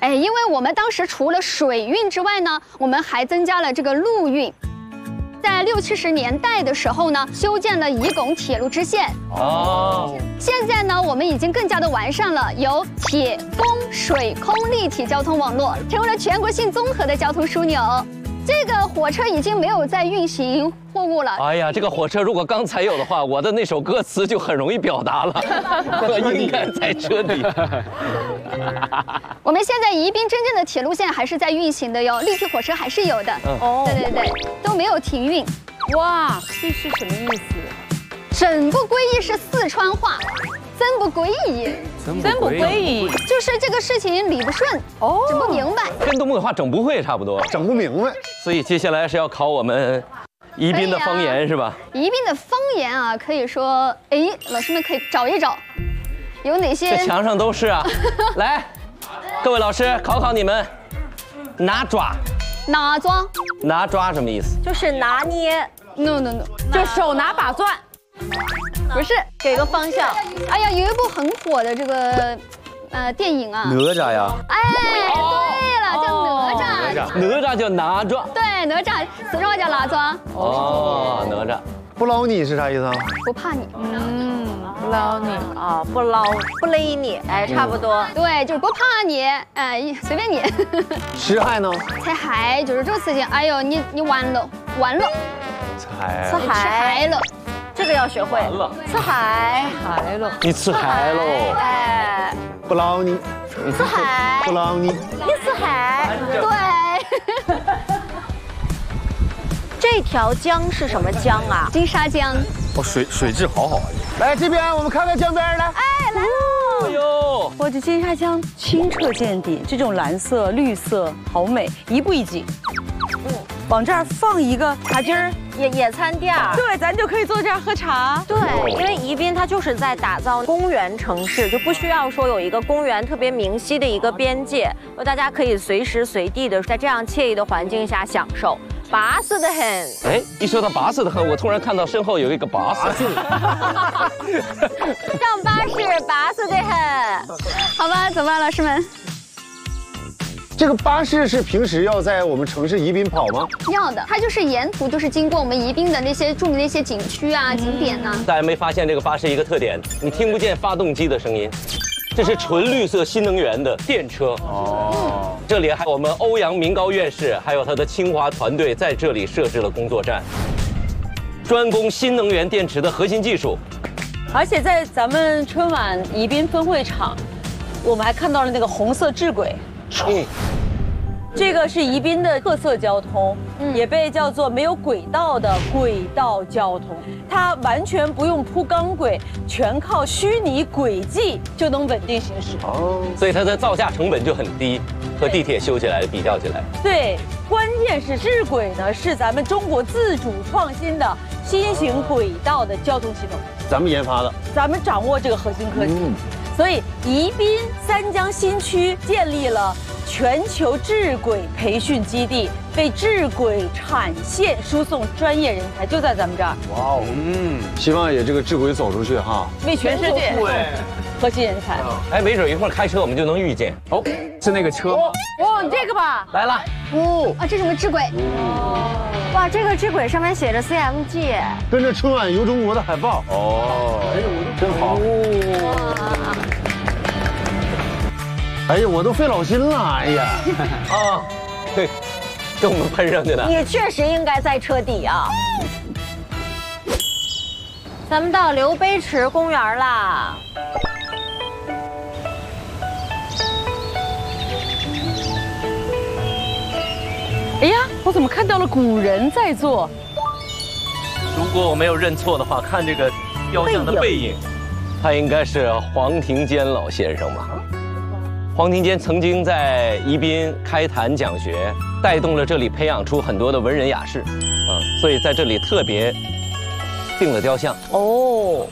因为我们当时除了水运之外呢，我们还增加了这个陆运。在60、70年代的时候呢，修建了宜拱铁路支线。哦。现在呢，我们已经更加的完善了，有铁、风、水、空立体交通网络，成为了全国性综合的交通枢纽。这个火车已经没有在运行货物了。 哎呀，这个火车如果刚才有的话，我的那首歌词就很容易表达了。我应该在车底。 我们现在宜宾真正的铁路线还是在运行的哟，立体火车还是有的。哦，对对对，都没有停运。 哇，这是什么意思？ 真不诡异是四川话，真不诡异， 真不诡异， 就是这个事情理不顺，整不明白， 跟东北话整不会差不多， 整不明白。 所以接下来是要考我们宜宾的方言是吧？ 宜宾的方言啊，可以说，老师们可以找一找，有哪些？ 这墙上都是啊。来，各位老师考考你们，拿抓， 拿抓， 拿抓什么意思？ 就是拿捏。 No， 就手拿把攥。 不是， 给个方向。 哎呀，有一部很火的这个电影啊， 哪吒呀。 哎，对了，叫哪吒。 哪吒叫拿抓。 对，哪吒，四川话叫拿抓。 哦，哪吒。 不捞你是啥意思啊？ 不怕你。 不捞你啊，不捞不勒你，差不多。 对，就是不怕你，随便你。 吃海呢？ 吃海就是这个事情。哎呦，你完了。 吃海了。这个要学会。吃海了，你吃海喽？ 哎， 不捞你。 吃海。 不捞你。 你吃海。 对。 这条江是什么江啊？ 金沙江。 哦，水质好啊。来这边，我们看看江边来。 哎，来喽！ 哎呦， 哇，这金沙江清澈见底，这种蓝色、绿色好美，一步一景。往这儿放一个茶几儿， 野餐垫儿， 对，咱就可以坐这儿喝茶。 对，因为宜宾它就是在打造公园城市，就不需要说有一个公园特别明晰的一个边界，大家可以随时随地的在这样惬意的环境下享受。巴适的很。 哎，一说到巴适的很，我突然看到身后有一个巴士。 上巴士巴适的很。 好吧，走吧，老师们。 这个巴士是平时要在我们城市宜宾跑吗？ 要的，它就是沿途就是经过我们宜宾的那些著名的一些景区啊、景点呐。 大家没发现这个巴士一个特点？你听不见发动机的声音，这是纯绿色新能源的电车。哦，这里还有我们欧阳明高院士，还有他的清华团队在这里设置了工作站，专攻新能源电池的核心技术。 而且在咱们春晚宜宾分会场，我们还看到了那个红色智轨。这个是宜宾的特色交通，也被叫做没有轨道的轨道交通。它完全不用铺钢轨，全靠虚拟轨迹就能稳定行驶。 哦，所以它的造价成本就很低，和地铁修起来比较起来。 对，关键是智轨呢是咱们中国自主创新的新型轨道的交通系统， 咱们研发的， 咱们掌握这个核心科技。所以宜宾三江新区建立了全球智轨培训基地，为智轨产线输送专业人才，就在咱们这儿。 哇哦，希望也这个智轨走出去哈， 为全世界核心人才。 哎，没准一会儿开车我们就能遇见。 哦，是那个车吗？ 哦，你这个吧， 来了。 这什么智轨？ 哇，这个智轨上面写着 CMG， 跟着春晚游中国的海报。哦，哎呦，真好。哎呀，我都费老心了，哎呀， 对，跟我们喷上去的。 你确实应该在车底啊。咱们到刘碑池公园啦。 哎呀，我怎么看到了古人在做？ 如果我没有认错的话，看这个雕像的背影，他应该是黄庭坚老先生吧？黄庭坚曾经在宜宾开坛讲学，带动了这里培养出很多的文人雅士，所以在这里特别定了雕像。哦，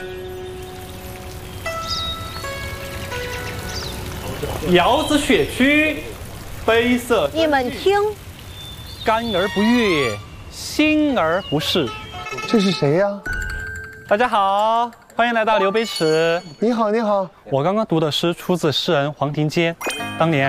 遥子雪区，悲色。 你们听， 甘而不悦，心而不适。 这是谁呀？ 大家好，欢迎来到刘碑池。 你好，你好。 我刚刚读的诗出自诗人黄庭坚，当年